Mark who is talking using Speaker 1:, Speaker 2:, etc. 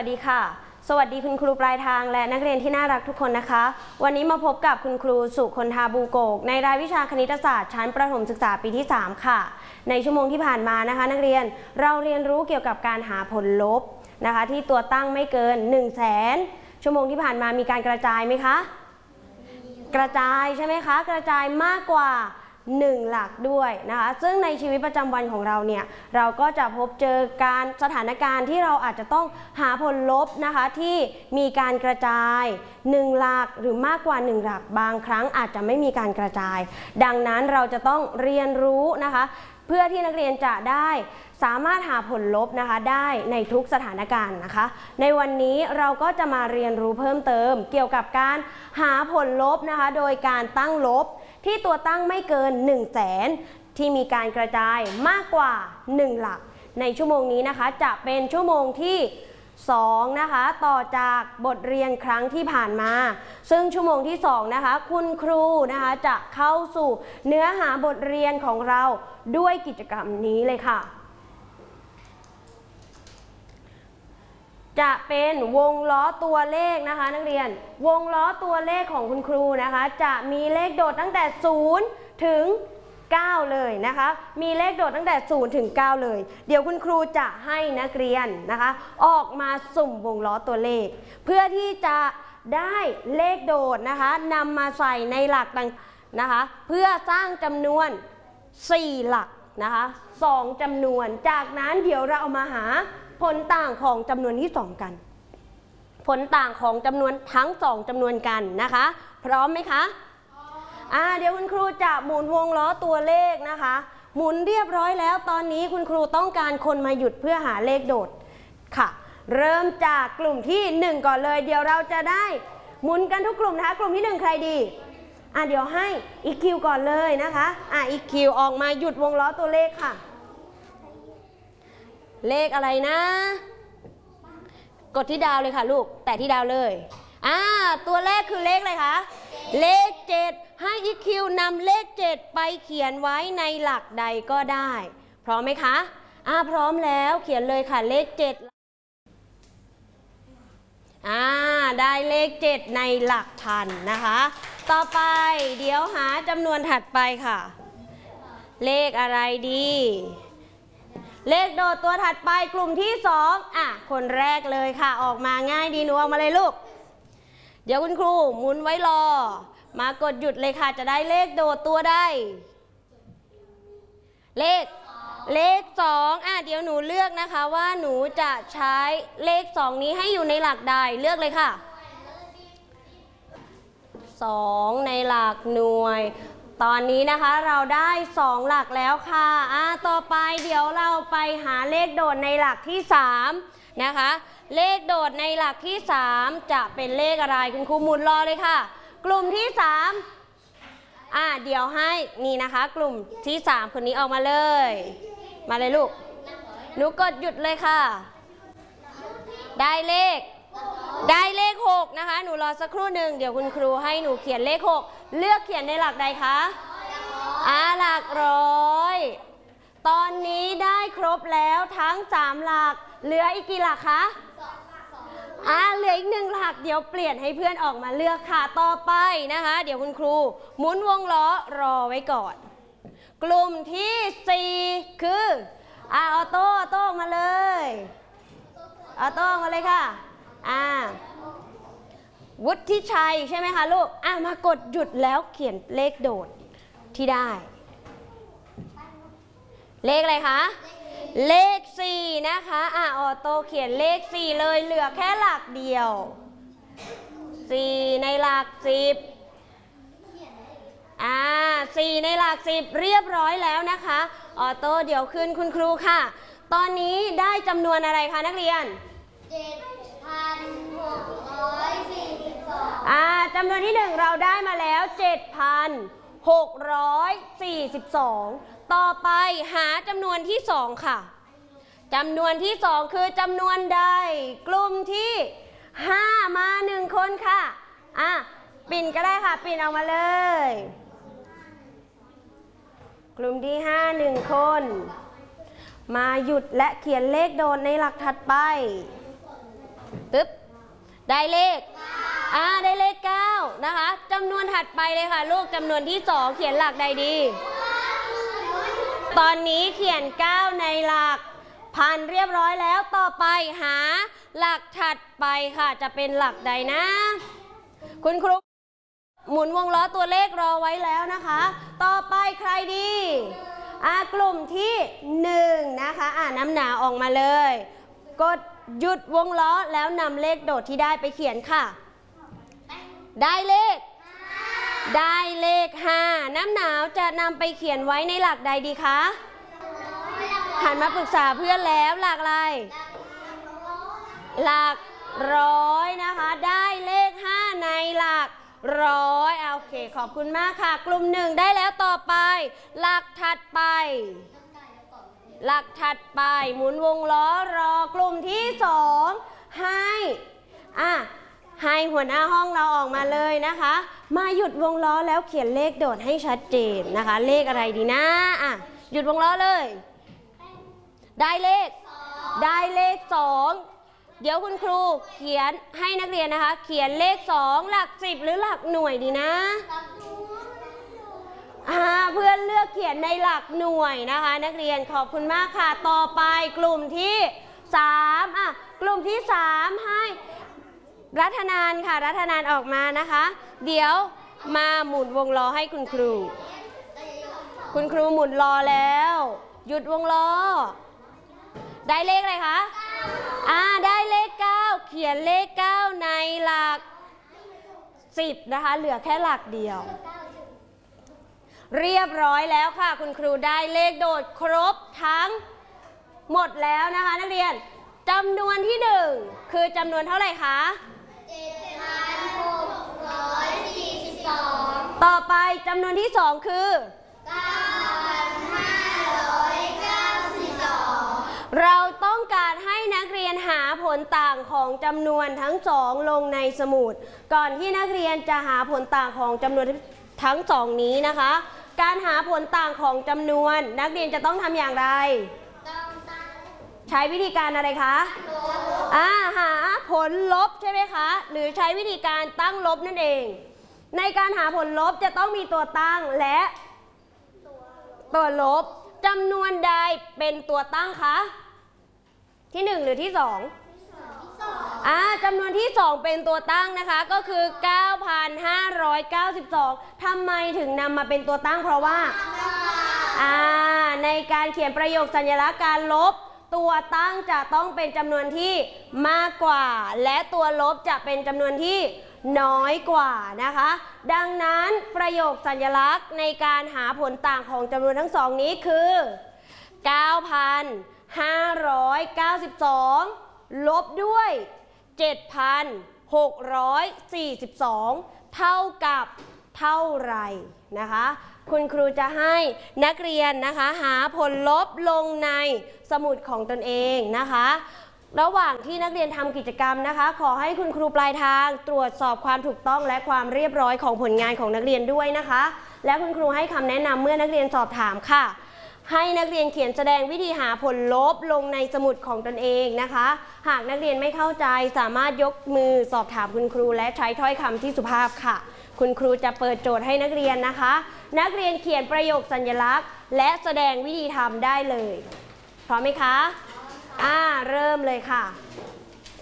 Speaker 1: วัสดีค่ะสวัสดีคุณครูปลายทางและนักเรียนที่น่ารักทุกคนนะคะวันนี้มาพบกับคุณครูสุคนธาบูโกกในรายวิชาคณิตศาสตร์ชั้นประถมศึกษาปีที่3ค่ะในชั่วโมงที่ผ่านมานะคะนักเรียนเราเรียนรู้เกี่ยวกับการหาผลลบนะคะที่ตัวตั้งไม่เกิน 100,000 ชั่วโมงที่ผ่านมามีการกระจายไหมคะกระจายใช่ไหมคะกระจายมากกว่า1หลักด้วยนะคะซึ่งในชีวิตประจำวันของเราเนี่ยเราก็จะพบเจอการสถานการณ์ที่เราอาจจะต้องหาผลลบนะคะที่มีการกระจาย1หลักหรือมากกว่า1หลักบางครั้งอาจจะไม่มีการกระจายดังนั้นเราจะต้องเรียนรู้นะคะเพื่อที่นักเรียนจะได้สามารถหาผลลบนะคะได้ในทุกสถานการณ์นะคะในวันนี้เราก็จะมาเรียนรู้เพิ่มเติมเกี่ยวกับการหาผลลบนะคะโดยการตั้งลบที่ตัวตั้งไม่เกิน 100,000 ที่มีการกระจายมากกว่า1หลักในชั่วโมงนี้นะคะจะเป็นชั่วโมงที่2นะคะต่อจากบทเรียนครั้งที่ผ่านมาซึ่งชั่วโมงที่2นะคะคุณครูนะคะจะเข้าสู่เนื้อหาบทเรียนของเราด้วยกิจกรรมนี้เลยค่ะจะเป็นวงล้อตัวเลขนะคะนักเรียนวงล้อตัวเลขของคุณครูนะคะจะมีเลขโดดตั้งแต่0ถึง9เลยนะคะมีเลขโดดตั้งแต่0ถึง9เลยเดี๋ยวคุณครูจะให้นักเรียนนะคะออกมาสุ่มวงล้อตัวเลขเพื่อที่จะได้เลขโดดนะคะนำมาใส่ในหลักต่างนะคะเพื่อสร้างจำนวน4หลักนะคะ2จำนวนจากนั้นเดี๋ยวเราเอามาหาผลต่างของจำนวนที่2กันผลต่างของจำนวนทั้ง2จำนวนกันนะคะพร้อมไหมคะเดี๋ยวคุณครูจะหมุนวงล้อตัวเลขนะคะหมุนเรียบร้อยแล้วตอนนี้คุณครูต้องการคนมาหยุดเพื่อหาเลขโดดค่ะเริ่มจากกลุ่มที่1ก่อนเลยเดี๋ยวเราจะได้หมุนกันทุกกลุ่มนะคะกลุ่มที่1ใครดีเดี๋ยวให้อีคิวก่อนเลยนะคะอีคิวออกมาหยุดวงล้อตัวเลขค่ะเลขอะไรนะกดที่ดาวเลยค่ะลูกแตะที่ดาวเลยตัวเลขคือเลขอะไรคะเลข7ให้อีคิวนำเลข7ไปเขียนไว้ในหลักใดก็ได้พร้อมไหมคะพร้อมแล้วเขียนเลยค่ะเลข7ได้เลข7ในหลักพันนะคะต่อไปเดี๋ยวหาจำนวนถัดไปค่ะเลขอะไรดีเลขโดดตัวถัดไปกลุ่มที่2คนแรกเลยค่ะออกมาง่ายดีหนูออกมาเลยลูกเดี๋ยวคุณครูหมุนไว้รอมากดหยุดเลยค่ะจะได้เลขโดดตัวได้เลข2เดี๋ยวหนูเลือกนะคะว่าหนูจะใช้เลข2นี้ให้อยู่ในหลักใดเลือกเลยค่ะ2ในหลักหน่วยตอนนี้นะคะเราได้2หลักแล้วค่ะต่อไปเดี๋ยวเราไปหาเลขโดดในหลักที่3นะคะเลขโดดในหลักที่3จะเป็นเลขอะไรคุณครูหมุนรอเลยค่ะกลุ่มที่3เดี๋ยวให้นี่นะคะกลุ่มที่3คนนี้ออกมาเลยมาเลยลูกหนูกดหยุดเลยค่ะได้เลข6นะคะหนูรอสักครู่หนึ่งเดี๋ยวคุณครูให้หนูเขียนเลข6เลือกเขียนในหลักใดคะหลักร้อยตอนนี้ได้ครบแล้วทั้ง3หลักเหลืออีกกี่หลักคะเหลืออีก1หลักเดี๋ยวเปลี่ยนให้เพื่อนออกมาเลือกค่ะต่อไปนะคะเดี๋ยวคุณครูหมุนวงล้อรอไว้ก่อนกลุ่มที่4คือออโต้มาเลยออโต้มาเลยค่ะวุฒิชัยใช่ไหมคะลูกมากดหยุดแล้วเขียนเลขโดดที่ได้เลขอะไรคะเลข4นะคะออโต้เขียนเลข4เลยเหลือแค่หลักเดียว4ในหลัก104ในหลัก10เรียบร้อยแล้วนะคะออโต้เดี๋ยวขึ้นคุณครูค่ะตอนนี้ได้จำนวนอะไรคะนักเรียนจำนวนที่1เราได้มาแล้ว 7,642 ต่อไปหาจำนวนที่2ค่ะจำนวนที่2คือจำนวนใดกลุ่มที่5มา1คนค่ะปิ่นก็ได้ค่ะปิ่นออกมาเลยกลุ่มที่5 1คนมาหยุดและเขียนเลขโดดในหลักถัดไปปึ๊บได้เลขได้เลข9นะคะจำนวนถัดไปเลยค่ะลูกจำนวนที่2เขียนหลักใดดีตอนนี้เขียน9ในหลักพันเรียบร้อยแล้วต่อไปหาหลักถัดไปค่ะจะเป็นหลักใดนะคุณครูหมุนวงล้อตัวเลขรอไว้แล้วนะคะต่อไปใครดีกลุ่มที่1นะคะน้ำหนาออกมาเลยกดหยุดวงล้อแล้วนำเลขโดดที่ได้ไปเขียนค่ะได้เลข5น้ำหนาวจะนำไปเขียนไว้ในหลักใดดีคะหันมาปรึกษาเพื่อนแล้วหลักอะไรหลักร้อยนะคะได้เลข5ในหลักร้อยโอเคขอบคุณมากค่ะกลุ่ม1ได้แล้วต่อไปหลักถัดไปหมุนวงล้อรอกลุ่มที่2ให้หัวหน้าห้องเราออกมาเลยนะคะมาหยุดวงล้อแล้วเขียนเลขโดดให้ชัดเจนนะคะเลขอะไรดีนะหยุดวงล้อเลยได้เลข2เดี๋ยวคุณครูเขียนให้นักเรียนนะคะเขียนเลข2หลัก10หรือหลักหน่วยดีนะเพื่อนเลือกเขียนในหลักหน่วยนะคะนักเรียนขอบคุณมากค่ะต่อไปกลุ่มที่3กลุ่มที่3ให้รัฐนานค่ะรัฐนานออกมานะคะเดี๋ยวมาหมุนวงล้อให้คุณครูหมุนล้อแล้วหยุดวงล้อได้เลขอะไรคะได้เลข9เขียนเลข9ในหลัก10นะคะเหลือแค่หลักเดียวเรียบร้อยแล้วค่ะคุณครูได้เลขโดดครบทั้งหมดแล้วนะคะนักเรียนจำนวนที่1คือจำนวนเท่าไหร่คะ7,642ต่อไปจำนวนที่2คือ9,592เราต้องการให้นักเรียนหาผลต่างของจำนวนทั้ง2ลงในสมุดก่อนที่นักเรียนจะหาผลต่างของจำนวนทั้ง2นี้นะคะการหาผลต่างของจำนวนนักเรียนจะต้องทำอย่างไรใช้วิธีการอะไรคะหาผลลบใช่ไหมคะหรือใช้วิธีการตั้งลบนั่นเองในการหาผลลบจะต้องมีตัวตั้งและตัวลบจำนวนใดเป็นตัวตั้งคะที่1หรือที่2จำนวนที่2เป็นตัวตั้งนะคะก็คือ 9,592 ทำไมถึงนำมาเป็นตัวตั้งเพราะว่าในการเขียนประโยคสัญลักษณ์การลบตัวตั้งจะต้องเป็นจำนวนที่มากกว่าและตัวลบจะเป็นจำนวนที่น้อยกว่านะคะดังนั้นประโยคสัญลักษณ์ในการหาผลต่างของจำนวนทั้งสองนี้คือ 9,592 ลบด้วย 7,642 เท่ากับเท่าไหร่นะคะคุณครูจะให้นักเรียนนะคะหาผลลบลงในสมุดของตนเองนะคะระหว่างที่นักเรียนทำกิจกรรมนะคะขอให้คุณครูปลายทางตรวจสอบความถูกต้องและความเรียบร้อยของผลงานของนักเรียนด้วยนะคะและคุณครูให้คำแนะนำเมื่อนักเรียนสอบถามค่ะให้นักเรียนเขียนแสดงวิธีหาผลลบลงในสมุดของตนเองนะคะหากนักเรียนไม่เข้าใจสามารถยกมือสอบถามคุณครูและใช้ถ้อยคำที่สุภาพค่ะคุณครูจะเปิดโจทย์ให้นักเรียนนะคะนักเรียนเขียนประโยคสัญลักษณ์และแสดงวิธีทำได้เลยพร้อมไหมคะเริ่มเลยค่ะ